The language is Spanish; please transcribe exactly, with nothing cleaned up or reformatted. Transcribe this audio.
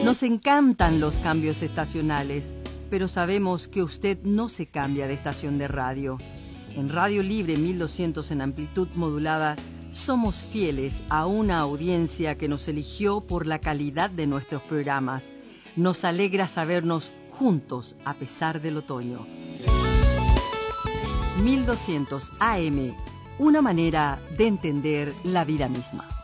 Nos encantan los cambios estacionales, pero sabemos que usted no se cambia de estación de radio. En Radio Libre mil doscientos en amplitud modulada, somos fieles a una audiencia que nos eligió por la calidad de nuestros programas. Nos alegra sabernos juntos a pesar del otoño. mil doscientos A M, una manera de entender la vida misma.